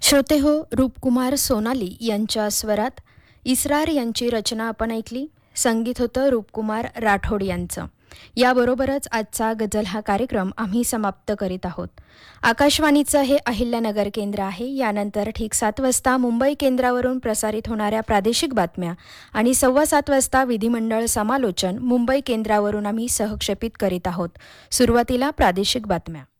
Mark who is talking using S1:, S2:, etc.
S1: श्रोते हो, रूपकुमार सोनाली यांच्या स्वरात इसरार यांची रचना आपण ऐकली. संगीत होतं रूपकुमार राठोड यांचं. याबरोबरच आजचा गझल हा कार्यक्रम आम्ही समाप्त करीत आहोत. आकाशवाणीचं हे अहिल्यानगर केंद्र आहे. यानंतर ठीक 7 वाजता मुंबई केंद्रावरून प्रसारित होणाऱ्या प्रादेशिक बातम्या आणि 7:15 वाजता विधिमंडळ समालोचन मुंबई केंद्रावरून आम्ही सहक्षेपित करीत आहोत. सुरुवातीला प्रादेशिक बातम्या.